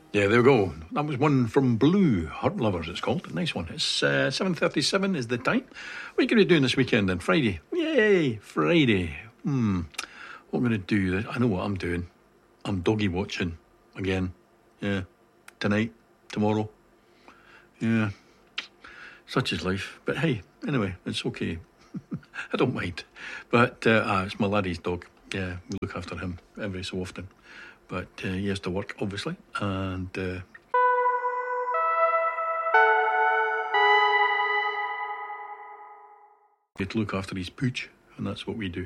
Yeah, there we go. That was one from Blue Heart Lovers, it's called. Nice one. It's 7:37 is the time. What are you going to be doing this weekend then? Friday. Yay, Friday. What I'm going to do, I know what I'm doing. I'm doggy watching again. Yeah. Tonight, tomorrow. Yeah. Such is life. But hey, anyway, it's okay. I don't mind. But it's my laddie's dog. Yeah, we look after him every so often. But he has to work, obviously. And to look after his pooch. And that's what we do.